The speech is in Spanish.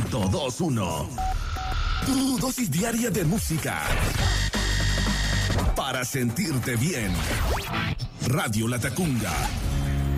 100.21. Tu dosis diaria de música para sentirte bien. Radio La Tacunga